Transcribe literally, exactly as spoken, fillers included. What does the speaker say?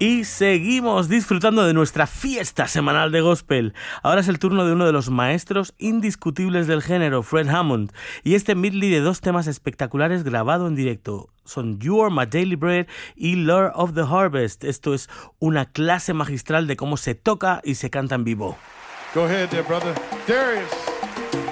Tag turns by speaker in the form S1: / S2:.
S1: Y seguimos disfrutando de nuestra fiesta semanal de gospel. Ahora es el turno de uno de los maestros indiscutibles del género, Fred Hammond, y este medley de dos temas espectaculares grabado en directo. Son You Are My Daily Bread y Lord of the Harvest. Esto es una clase magistral de cómo se toca y se canta en vivo.
S2: Go ahead there, brother. Darius.